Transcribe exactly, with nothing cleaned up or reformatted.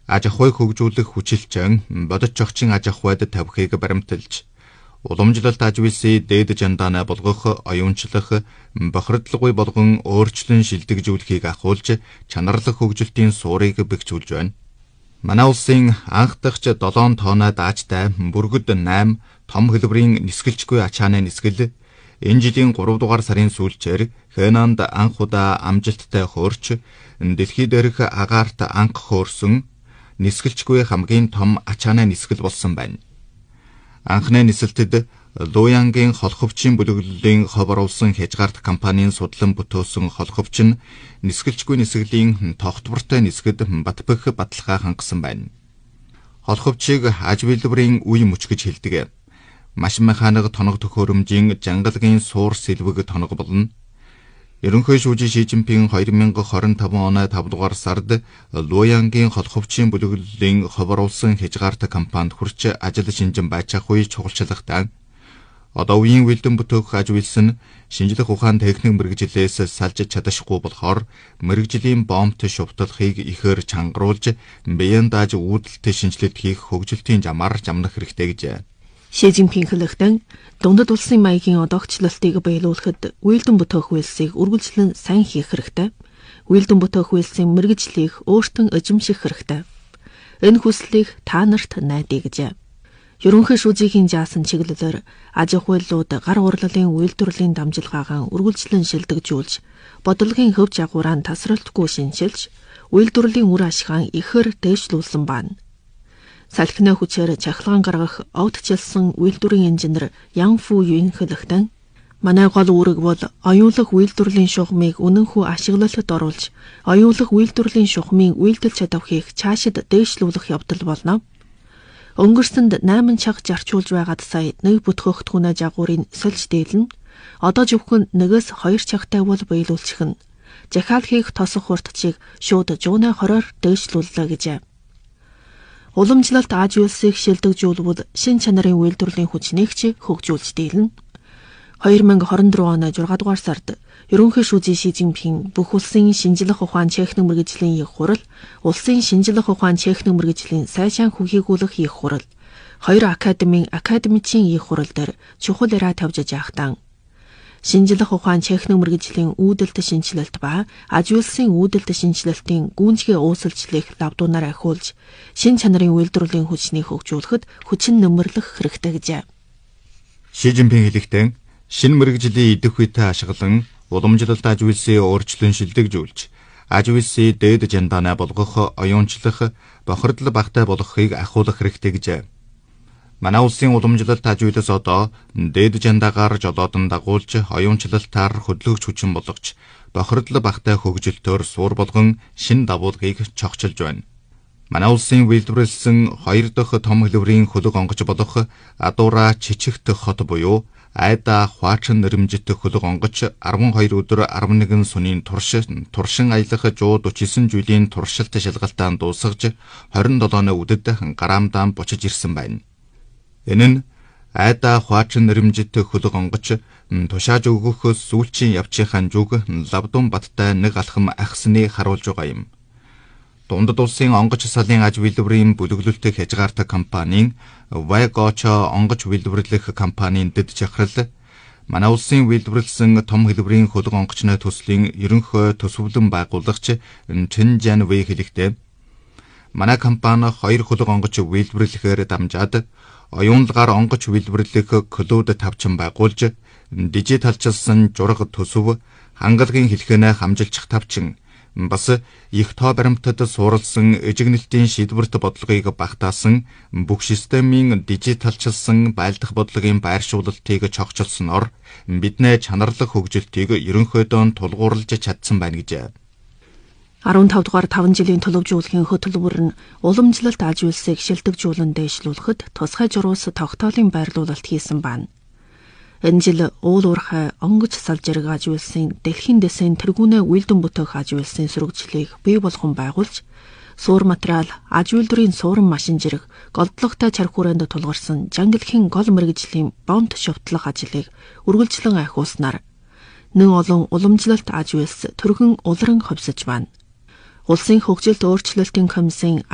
аж ахуйг хөгжүүлэх хүчилчэн бодит чогчийн аж ахуйд тавихыг баримталж, уламжлалт аж үйлсийн дээд жандаанаа болгох, оюунчлах, бохирдлоггүй болгон өөрчлөн шилдэгжүүлэхийг ахуулж, чанарлах хөгжилтийн суурийг бэхжүүлж байна. Манай улсын анх дахь долоон тооноо даажтай бүргэд найм том хэлбэрийн нисгэлжгүй ачааны нисгэл энэ жилийн гурав дугаар сарын сүүлчээр Хэнанд анх удаа амжилттай хөөрч, дэлхий дээрх агаарт анх хөөрсөн нисгэлжгүй хамгийн том ачааны нисгэл болсон байна. Анхны нисэлтэд Луянгийн холховчийн бүлэглэлийн хов оруулсан хязгаарт компанийн судлан бүтөөсөн холховч нь нисгэлжгүй нисгэлийн тогтвортой нисгэд батбэх баталгаа хангасан байна. Холховчийг аж үйлдвэрийн үе мөч гэж хэлдэг. Машин механик тоног төхөөрөмжийн жангалгийн суур сэлвэг тоног болно. Ерөнхий шүүжин Ши Жинпин двадцать двадцать five оны five дугаар сард Луянгийн холховчийн бүлэглэлийн хов оруулсан хязгаарт компанид хүрч ажил шинжин байцаах үе чухалчлахтаа одоо үеийн үйлдэн бүтээх аж үйлс нь шинжлэх ухаан техник мэргэжлээс салж чадахгүй болохоор мэргэжлийн бомбт шувталхыг ихээр чангаруулж, биеийн дааж үүдэлт шинжилэлт хийх хөгжилтийн замаар жамнах хэрэгтэй гэж. Ши Жинпин хэлэхдээ дундад улсын маягийн одоогчлолтыг биелүүлэхэд үйлдэн бүтээх үйлсийг үргэлжлэн сайн хийх хэрэгтэй. Үйлдэн бүтээх үйлсийн мэргэжлийг өөртөө эзэмших хэрэгтэй. Энэ хүслийг та нарт найдаа гэж. Ерөнхий шүүжийн жаасан чиглэлээр аж ахуйлууд гар урлалын үйлдвэрлэлийн дамжлагаагаан үргэлжлэн шилдэгжүүлж, бодлогын хөв жагуураа тасралтгүй шинжилж, үйлдвэрлэлийн үр ашгаан ихээр дээшлүүлсэн байна. Салхины хүчээр чахалгаан гаргах огтчилсан үйлдвэрийн инженер Ян Фу Юн хэлэхдээ манай гол үүрэг бол оюунлах үйлдвэрлэлийн шугамыг үнэнхүү ашиглалтад оруулж, оюунлах үйлдвэрлэлийн шугамын үйлдэл чадварыг цаашид дээшлүүлэх явдал болно. Өнгөрсөнд найман чаг жарчуулж байгаад сая нэг бүтгэгдэхүүнээ жагуурын сольж дээлнэ. Одоо зөвхөн нэгээс хоёр чагтай бол биелүүлчих нь. Захиалхийг тосох хурдчийг шууд жууны хороор дээшлүүллээ гэж. Уламжлалт аж үйлсийг шилдэгжүүлбэл шин чанарын үйлдвэрлэлийн хүчнийгч хөгжүүлж дийлнэ. twenty twenty-four оны six дугаар сард ерөнхий шүүжин Ши Жинпин бүх улсын шинжлэх ухаан техник мэргэжлийн их хурал, улсын шинжлэх ухаан техник мэргэжлийн сайшаан хүхийгүүлэх их хурал, хоёр академийн академичийн их хурал дээр чухал яриа тавьж яахтан шинжлэх ухаан техник мэргэжлийн үүдэлт шинжилэлт ба аж үйлсийн үүдэлт шинжилэлтийн гүйцэтгэх уусалчлалыг лавдуунаар ахиулж, шин чанарын үйлдвэрлэлийн хүчнийг хөгжүүлэхэд хүчин нэмэрлэх хэрэгтэй гэж. Ши Жинпин хэлэхдээ шинэ мэргэжлийн идэх үетэй ашиглан уламжлалт аж үйлсийн өөрчлөн шилдэгжүүлж, аж үйлсийн дээд жандаанаа болгох, оюунчлах, бохирдол багтай болгохыг ахиулах хэрэгтэй гэж. Манай улсын уламжлалт аж үйлс одоо дээд жандаагаар жолоодон дагуулж, оюунчлалтаар хөдөлгөж хүчин болгож, бохирдол багтай хөгжилтөөр суур болгон шин давуулгыг чогчилж байна. Манай улсын үйлдвэрлэсэн хоёр дахь том хэлбэрийн хөлөг онгоц болох Адуура Чичигт хот буюу Айда Хваачин нэрэмжит хөлөг онгоц twelve өдөр eleven сүнийн турш туршин аялах one forty-nine жилийн туршилт шалгалтаан дуусгаж twenty-seven үдэд гараамдаан бочиж ирсэн байна. Энэ нь Айда Хваачин нэрэмжит хөлөг онгоц тушааж өгөх сүүлчийн явчихын зүг лавдун баттай нэг алхам ахсны харуулж байгаа юм. Дундад улсын онгоц салын аж үйлдвэрийн бүлэглэлт хязгаартай компанийн Вайгочо онгоц үйлдвэрлэх компанийн дэд чахрал манай улсын үйлдвэрлэсэн том хэлбэрийн хөлөг онгоцны төслийн ерөнхий төсвөлэн байгуулагч Чин Жан Вэй хэлэхдээ манай компани хоёр хөлөг онгоц үйлдвэрлэхээр дамжаад оюунлагаар онгоц үйлдвэрлэх клуд тавчин байгуулж, дижиталчилсан жураг төсөв, хангалагын хэлхэнэ хамжилчих тавчин бас их тоо баримтад суурилсан эжигнэлтийн шийдвэрт бодлогыг багтаасан бүх системийн дижиталчилсан байлдах бодлогын байршуулалтыг чогчилсноор бидний чанарлах хөгжилтийг ерөнхийдөө тулгуурлаж чадсан байна гэж. fifteen дугаар five жилийн төлөвжүүлэхийн хөтөлбөр нь уламжлалт аж үйлсийг шилдэгжүүлэн дээшлүүлэхэд тусгай журуус тогтоолын байрлуулалт хийсэн байна. Энэ жил уул уурхай онгоц салжирэг аж үйлсийн дэлхийн дэсийн тэргүүнээ үйлдэн бүтээх аж үйлсийн сөрөгчлийг бий болгон байгуулж, суур материал, аж үйлдвэрийн суурин машин жирэг, голдлоготой чар хүрээнд тулгарсан жангалхийн гол мэргэжлийн бомб шувтлах ажлыг үргэлжлэн ахиулснаар нэн олон уламжлалт аж үйлс төргөн улиран ховсож байна. Улсын хөгжилт өөрчлөлтийн комиссийн